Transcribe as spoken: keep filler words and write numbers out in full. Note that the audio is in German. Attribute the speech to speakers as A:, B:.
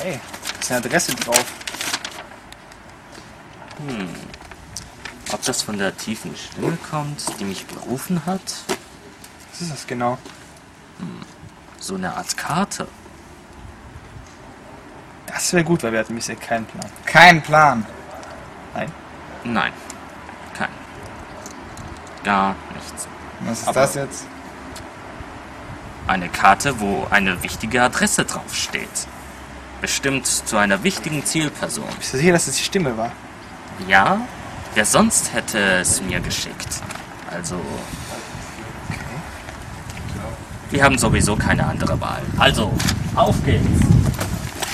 A: Hey, da ist eine Adresse drauf.
B: Hm. Ob das von der tiefen Stimme kommt, die mich gerufen hat?
A: Was ist das genau?
B: Hm. So eine Art Karte.
A: Das wäre gut, weil wir hatten bisher keinen Plan. Keinen Plan! Nein?
B: Nein. Kein. Gar nichts.
A: Was ist
B: Aber
A: das jetzt?
B: Eine Karte, wo eine wichtige Adresse draufsteht. Bestimmt zu einer wichtigen Zielperson.
A: Bist du sicher, dass das die Stimme war?
B: Ja? Wer sonst hätte es mir geschickt? Also... Wir haben sowieso keine andere Wahl. Also, auf geht's!